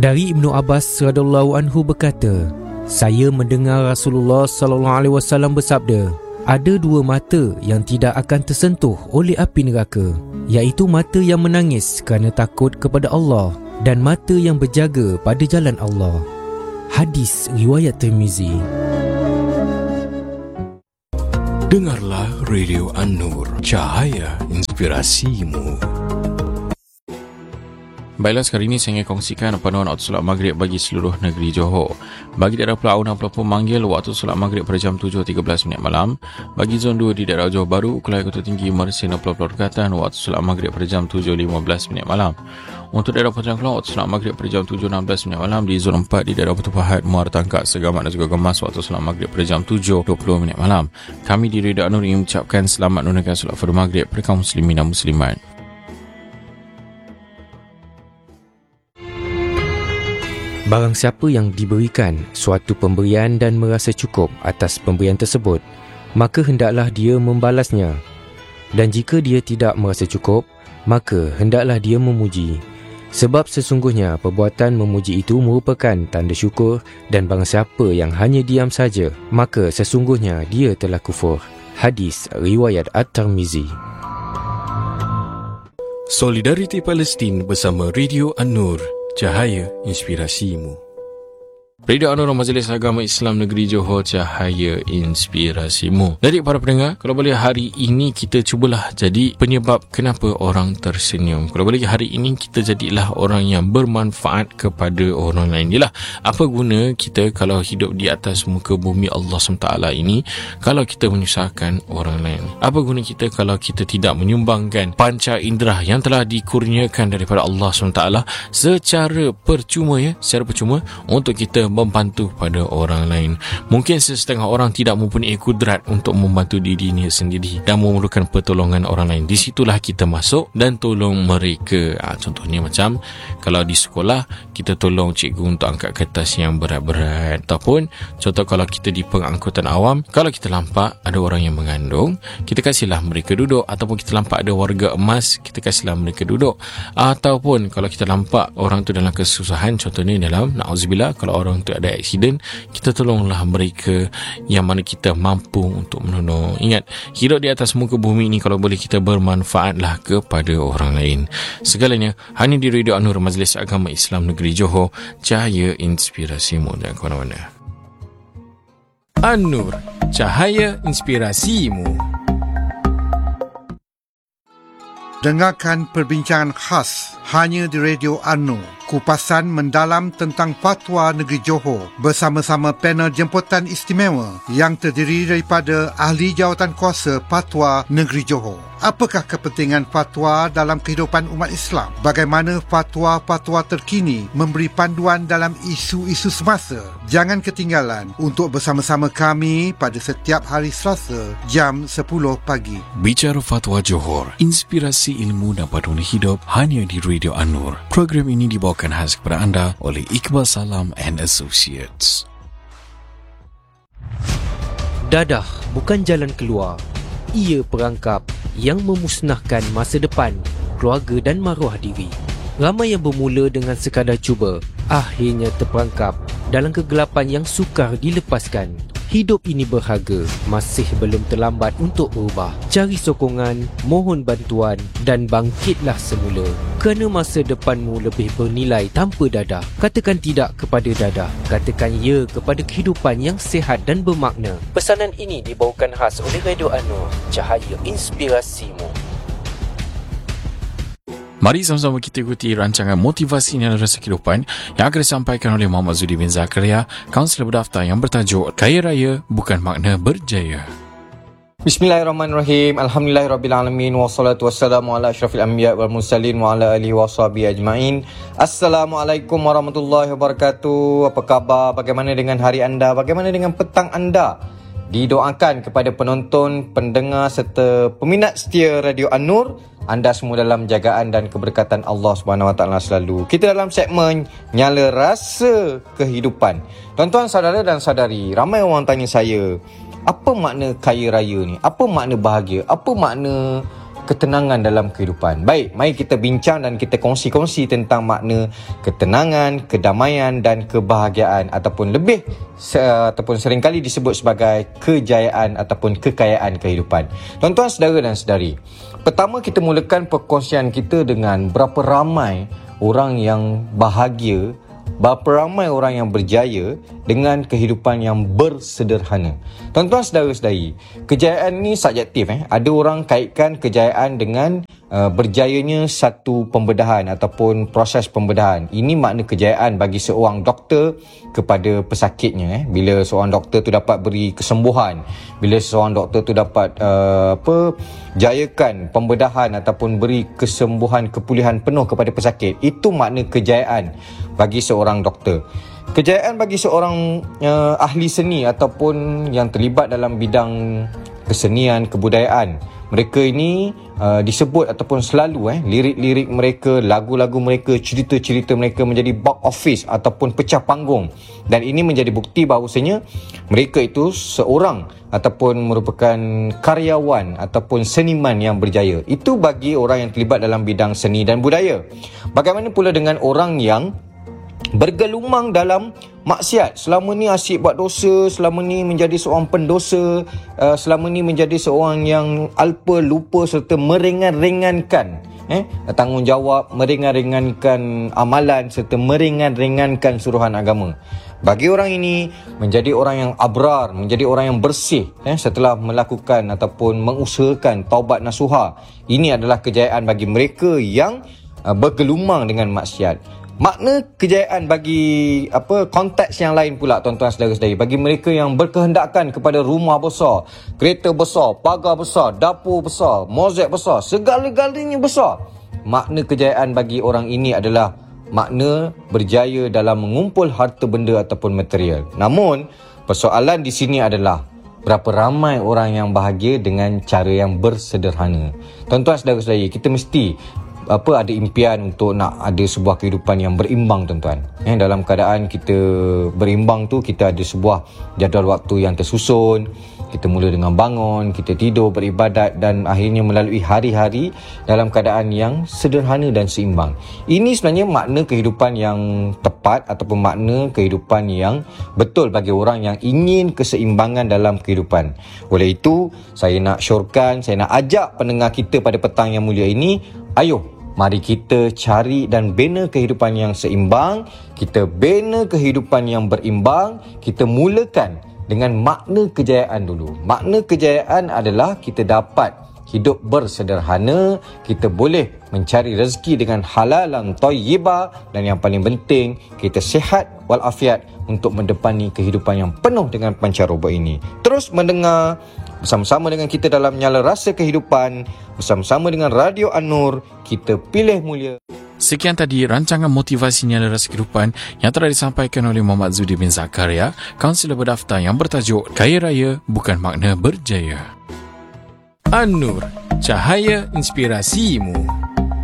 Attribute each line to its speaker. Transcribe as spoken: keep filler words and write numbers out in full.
Speaker 1: Dari Ibnu Abbas radhiyallahu anhu berkata, saya mendengar Rasulullah sallallahu alaihi wasallam bersabda, ada dua mata yang tidak akan tersentuh oleh api neraka, iaitu mata yang menangis kerana takut kepada Allah dan mata yang berjaga pada jalan Allah. Hadis riwayat Tirmizi.
Speaker 2: Dengarlah Radio An-Nur, cahaya inspirasimu. Baiklah, sekarang ini saya ingin kongsikan panduan waktu solat maghrib bagi seluruh negeri Johor. Bagi daerah Pulau dan Pulau Memanggil, waktu solat maghrib pada jam tujuh tiga belas minit malam. Bagi zon dua di daerah Johor Bahru, Kelai Kota Tinggi, Mersing dan Pulau Perkatan, waktu solat maghrib pada jam tujuh lima belas minit malam. Untuk daerah Pulau Kelang, waktu solat maghrib pada jam tujuh enam belas minit malam. Di zon empat di daerah Batu Pahat, Muara Tangkak, Segamat dan juga Gemas, waktu solat maghrib pada jam tujuh dua puluh minit malam. Kami di Radio An-Nur ingin mengucapkan selamat menunaikan solat fardu maghrib pada kaum muslimin dan muslimat.
Speaker 1: Barang siapa yang diberikan suatu pemberian dan merasa cukup atas pemberian tersebut, maka hendaklah dia membalasnya. Dan jika dia tidak merasa cukup, maka hendaklah dia memuji. Sebab sesungguhnya perbuatan memuji itu merupakan tanda syukur, dan barang siapa yang hanya diam saja, maka sesungguhnya dia telah kufur. Hadis riwayat At-Tirmizi.
Speaker 2: Solidariti Palestin bersama Radio An-Nur, cahaya inspirasimu. Radio An-Nur, Majlis Agama Islam Negeri Johor, cahaya inspirasimu. Jadi para pendengar, kalau boleh hari ini kita cubalah jadi penyebab kenapa orang tersenyum. Kalau boleh hari ini kita jadilah orang yang bermanfaat kepada orang lain. Yalah, apa guna kita kalau hidup di atas muka bumi Allah subhanahu wa taala ini kalau kita menyusahkan orang lain? Apa guna kita kalau kita tidak menyumbangkan panca indera yang telah dikurniakan daripada Allah subhanahu wa taala secara percuma, ya, secara percuma untuk kita membantu pada orang lain. Mungkin sesetengah orang tidak mempunyai kudrat untuk membantu dirinya sendiri dan memerlukan pertolongan orang lain. Di situlah kita masuk dan tolong mereka. Ha, contohnya macam kalau di sekolah kita tolong cikgu untuk angkat kertas yang berat-berat, ataupun contoh kalau kita di pengangkutan awam, kalau kita nampak ada orang yang mengandung, kita kasihlah mereka duduk. Ataupun kita nampak ada warga emas, kita kasihlah mereka duduk. Ataupun kalau kita nampak orang tu dalam kesusahan, contohnya dalam na'udzubillah, kalau orang untuk ada aksiden, kita tolonglah mereka yang mana kita mampu untuk menolong. Ingat, hidup di atas muka bumi ini kalau boleh kita bermanfaatlah kepada orang lain. Segalanya hanya di Radio An-Nur, Majlis Agama Islam Negeri Johor, cahaya inspirasimu. Dan ke mana-mana. An-Nur, cahaya inspirasimu.
Speaker 3: Dengarkan perbincangan khas hanya di Radio An-Nur. Kupasan mendalam tentang fatwa negeri Johor bersama-sama panel jemputan istimewa yang terdiri daripada ahli jawatan kuasa fatwa negeri Johor. Apakah kepentingan fatwa dalam kehidupan umat Islam? Bagaimana fatwa-fatwa terkini memberi panduan dalam isu-isu semasa? Jangan ketinggalan untuk bersama-sama kami pada setiap hari Selasa jam sepuluh pagi.
Speaker 2: Bicara Fatwa Johor, inspirasi ilmu dan panduan hidup hanya di Radio An-Nur. Program ini dibawakan khas kepada anda oleh Iqbal Salam and Associates.
Speaker 1: Dadah bukan jalan keluar. Ia perangkap yang memusnahkan masa depan, keluarga dan maruah diri. Ramai yang bermula dengan sekadar cuba, akhirnya terperangkap dalam kegelapan yang sukar dilepaskan. Hidup ini berharga, masih belum terlambat untuk berubah. Cari sokongan, mohon bantuan dan bangkitlah semula. Kerana masa depanmu lebih bernilai tanpa dadah. Katakan tidak kepada dadah. Katakan ya kepada kehidupan yang sihat dan bermakna. Pesanan ini dibawakan khas oleh Radio An-Nur, cahaya inspirasimu.
Speaker 2: Mari sama-sama kita ikuti rancangan motivasi dan rasa kehidupan yang akan disampaikan oleh Muhammad Zudi bin Zakaria, kaunselor berdaftar yang bertajuk Kaya Raya Bukan Makna Berjaya.
Speaker 4: Bismillahirrahmanirrahim. Alhamdulillahirrabbilalamin. Wassalatu wassalamu ala asyrafil anbiya wal mursalin wa ala alihi wa sahbihi ajma'in. Assalamualaikum warahmatullahi wabarakatuh. Apa khabar? Bagaimana dengan hari anda? Bagaimana dengan petang anda? Didoakan kepada penonton, pendengar serta peminat setia Radio An-Nur, anda semua dalam jagaan dan keberkatan Allah Subhanahu Wa Taala selalu. Kita dalam segmen Nyala Rasa Kehidupan. Tuan-tuan, saudara dan saudari, ramai orang tanya saya, apa makna kaya raya ni? Apa makna bahagia? Apa makna ketenangan dalam kehidupan. Baik, mari kita bincang dan kita kongsi-kongsi tentang makna ketenangan, kedamaian dan kebahagiaan ataupun lebih uh, ataupun seringkali disebut sebagai kejayaan ataupun kekayaan kehidupan. Tuan-tuan, saudara dan saudari, pertama kita mulakan perkongsian kita dengan berapa ramai orang yang bahagia, berapa ramai orang yang berjaya dengan kehidupan yang bersederhana. Tuan-tuan, saudara-saudari, kejayaan ni subjektif. Eh. Ada orang kaitkan kejayaan dengan uh, berjayanya satu pembedahan ataupun proses pembedahan. Ini makna kejayaan bagi seorang doktor kepada pesakitnya. Eh. Bila seorang doktor tu dapat beri kesembuhan, bila seorang doktor tu dapat uh, apa jayakan pembedahan ataupun beri kesembuhan, kepulihan penuh kepada pesakit, itu makna kejayaan bagi seorang doktor. Kejayaan bagi seorang uh, ahli seni ataupun yang terlibat dalam bidang kesenian, kebudayaan, mereka ini uh, disebut ataupun selalu eh, lirik-lirik mereka, lagu-lagu mereka, cerita-cerita mereka menjadi box office ataupun pecah panggung. Dan ini menjadi bukti bahawasanya mereka itu seorang ataupun merupakan karyawan ataupun seniman yang berjaya. Itu bagi orang yang terlibat dalam bidang seni dan budaya. Bagaimana pula dengan orang yang bergelumang dalam maksiat, selama ni asyik buat dosa, selama ni menjadi seorang pendosa, uh, selama ni menjadi seorang yang alpa, lupa serta meringan-ringankan eh, tanggungjawab, meringan-ringankan amalan serta meringan-ringankan suruhan agama. Bagi orang ini menjadi orang yang abrar, menjadi orang yang bersih eh, setelah melakukan ataupun mengusahakan taubat nasuha. Ini adalah kejayaan bagi mereka yang uh, bergelumang dengan maksiat. Makna kejayaan bagi apa konteks yang lain pula, tuan-tuan saudara-saudari, bagi mereka yang berkehendakkan kepada rumah besar, kereta besar, pagar besar, dapur besar, mozaik besar, segala-galanya besar. Makna kejayaan bagi orang ini adalah makna berjaya dalam mengumpul harta benda ataupun material. Namun, persoalan di sini adalah berapa ramai orang yang bahagia dengan cara yang bersederhana. Tuan-tuan saudara-saudari, kita mesti apa ada impian untuk nak ada sebuah kehidupan yang berimbang, tuan-tuan. Eh, dalam keadaan kita berimbang tu, kita ada sebuah jadual waktu yang tersusun. Kita mula dengan bangun, kita tidur, beribadat dan akhirnya melalui hari-hari dalam keadaan yang sederhana dan seimbang. Ini sebenarnya makna kehidupan yang tepat ataupun makna kehidupan yang betul bagi orang yang ingin keseimbangan dalam kehidupan. Oleh itu, saya nak syorkan, saya nak ajak pendengar kita pada petang yang mulia ini, ayo, mari kita cari dan bina kehidupan yang seimbang. Kita bina kehidupan yang berimbang. Kita mulakan dengan makna kejayaan dulu. Makna kejayaan adalah kita dapat hidup bersederhana, kita boleh mencari rezeki dengan halalan thayyibah, dan yang paling penting, kita sihat walafiat untuk mendepani kehidupan yang penuh dengan pancaroba ini. Terus mendengar bersama-sama dengan kita dalam Nyala Rasa Kehidupan, bersama-sama dengan Radio An-Nur, kita pilih mulia.
Speaker 2: Sekian tadi rancangan motivasi Nyala Rasa Kehidupan yang telah disampaikan oleh Muhammad Zudi bin Zakaria, kaunselor berdaftar yang bertajuk Kaya Raya Bukan Makna Berjaya. An-Nur, cahaya inspirasimu.